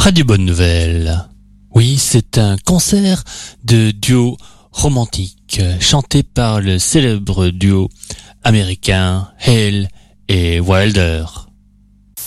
Radio Bonne Nouvelle. Oui, c'est un concert de duo romantique chanté par le célèbre duo américain Hale et Wilder.